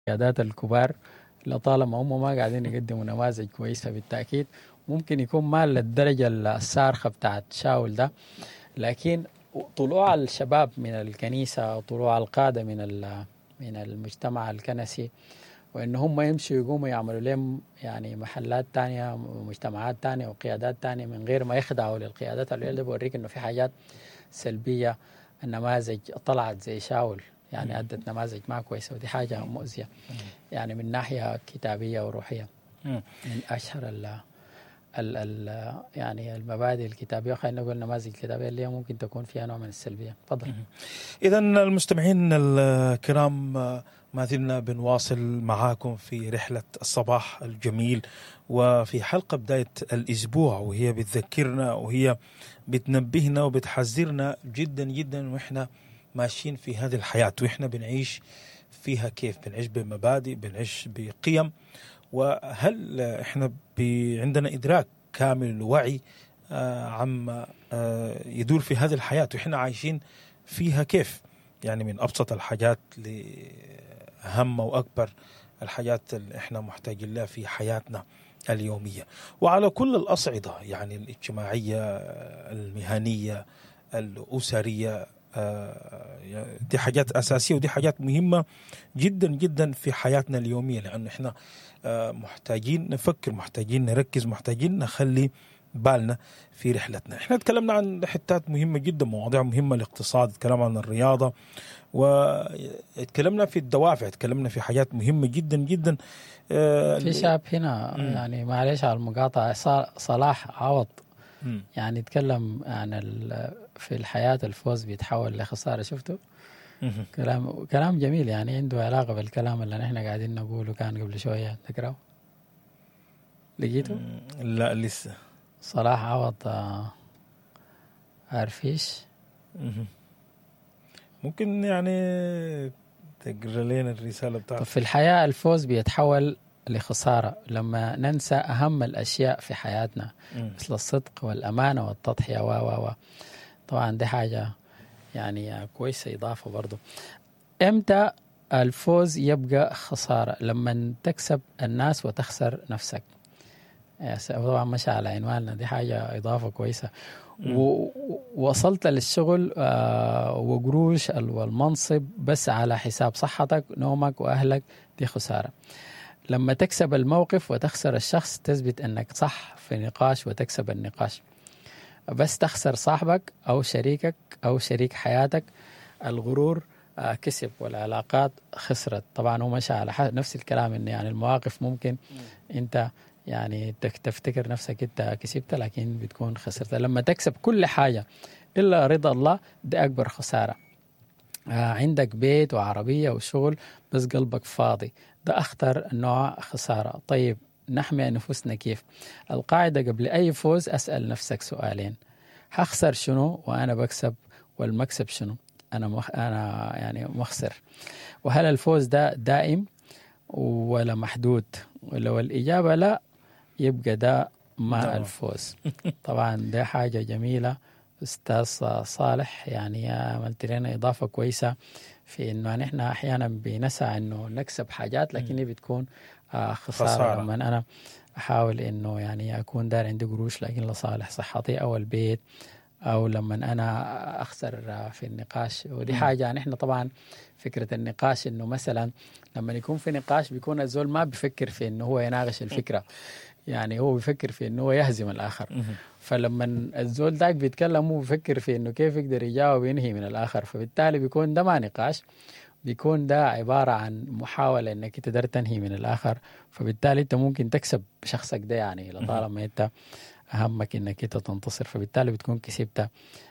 القيادات الكبار لطالما هم ما قاعدين يقدموا نماذج كويسة بالتأكيد ممكن يكون ما للدرجة الصارخة بتاعت شاول ده. لكن طلوع الشباب من الكنيسة وطلوع القادة من المجتمع الكنسي وإن هم يمشوا يقوموا يعملوا لهم يعني محلات تانية ومجتمعات تانية وقيادات تانية من غير ما يخضعوا للقيادات اللي ده بوريك إنه في حاجات سلبية. النماذج طلعت زي شاول يعني أدت نماذج ما كويسة ودي حاجة مؤذية يعني من ناحية كتابية وروحية. من أشهر ال يعني المبادئ الكتابية خلينا نقول نماذج الكتابية اللي هي ممكن تكون فيها نوع من السلبية. تفضل. إذا المستمعين الكرام ما زلنا بنواصل معاكم في رحلة الصباح الجميل وفي حلقة بداية الأسبوع وهي بتذكرنا وهي بتنبهنا وبتحذرنا جدا جدا وإحنا ماشيين في هذه الحياة وإحنا بنعيش فيها كيف بنعيش بمبادئ بنعيش بقيم وهل إحنا عندنا إدراك كامل ووعي عما يدور في هذه الحياة وإحنا عايشين فيها كيف يعني من أبسط الحاجات لأهم وأكبر الحاجات اللي إحنا محتاجين لها في حياتنا اليومية وعلى كل الأصعدة يعني الاجتماعية المهنية الأسرية. دي حاجات أساسية ودي حاجات مهمة جدا جدا في حياتنا اليومية لأن إحنا محتاجين نفكر محتاجين نركز محتاجين نخلي بالنا في رحلتنا. احنا تكلمنا عن حتات مهمة جدا مواضيع مهمة الاقتصاد تكلمنا عن الرياضة واتكلمنا في الدوافع تكلمنا في حاجات مهمة جدا جدا. في شاب هنا يعني معلش على المقاطعة صلاح عوض يعني يتكلم عن في الحياة الفوز بيتحول لخسارة. شفته كلام جميل يعني عنده علاقة بالكلام اللي نحن قاعدين نقوله كان قبل شوية. تقرأه لقيته؟ لا لسه. صلاح عوض عارفيش ممكن يعني تقرأ لنا الرسالة بتاعته. في الحياة الفوز بيتحول لخسارة لما ننسى أهم الأشياء في حياتنا مثل الصدق والأمانة والتضحية و طبعا دي حاجة يعني كويسة إضافة برضو. إمتى الفوز يبقى خسارة؟ لما تكسب الناس وتخسر نفسك. طبعا مشى على عنواننا دي حاجة إضافة كويسة. ووصلت للشغل وقروش والمنصب بس على حساب صحتك نومك وأهلك دي خسارة. لما تكسب الموقف وتخسر الشخص تثبت أنك صح في نقاش وتكسب النقاش. بس تخسر صاحبك أو شريكك أو شريك حياتك الغرور كسب والعلاقات خسرت. طبعا هو مشى على نفس الكلام إن يعني المواقف ممكن أنت يعني تفتكر نفسك أنت كسبت لكن بتكون خسرت. لما تكسب كل حاجة إلا رضا الله دي أكبر خسارة. عندك بيت وعربية وشغل بس قلبك فاضي ده أخطر نوع خسارة. طيب نحمي نفوسنا كيف؟ القاعدة قبل أي فوز أسأل نفسك سؤالين: هخسر شنو وأنا بكسب؟ والمكسب شنو؟ أنا يعني مخسر. وهل الفوز ده دائم ولا محدود؟ ولو الإجابة لا يبقى ده ما الفوز. طبعا ده حاجة جميلة أستاذ صالح يعني عملت لنا إضافة كويسة في إنه نحن أحيانا بنسعى إنه نكسب حاجات لكن هي بتكون خسارة. لما أنا أحاول إنه يعني أكون دار عندي قروش لكن لصالح صحتي أو البيت أو لما أنا أخسر في النقاش. ودي حاجة نحن طبعا فكرة النقاش إنه مثلا لما يكون في نقاش بيكون الزول ما بيفكر في إنه هو يناقش الفكرة يعني هو بيفكر في إنه هو يهزم الآخر. فلما الزول داك بيتكلم هو بيفكر في إنه كيف يقدر يجاوب وينهي من الآخر. فبالتالي بيكون ده ما نقاش بيكون ده عبارة عن محاولة إنك تقدر تنهي من الآخر. فبالتالي أنت ممكن تكسب شخصك ده يعني لطالما أنت أهمك إنك أنت تنتصر فبالتالي بتكون كسبت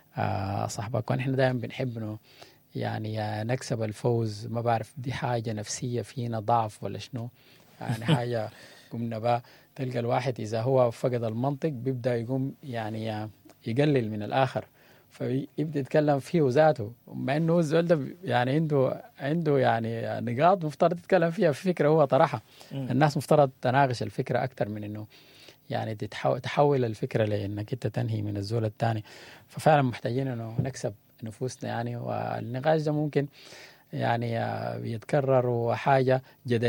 صاحبك. ونحن دائما بنحب إنه يعني نكسب الفوز. ما بعرف دي حاجة نفسية فينا ضعف ولا شنو يعني حاجة قمنا بقى. تلقى الواحد إذا هو فقد المنطق بيبدأ يقوم يعني يقلل من الآخر فيبدأ يتكلم فيه ذاته مع إنه الزول ده يعني عنده يعني نقاط مفترض يتكلم فيها في فكرة هو طرحها. الناس مفترض تناقش الفكرة أكتر من إنه يعني تحول الفكرة لأنك أنت تنهي من الزول الثاني. ففعلا محتاجين إنه نكسب نفوسنا يعني. والنقاش ده ممكن يعني بيتكرر وحاجة جدلية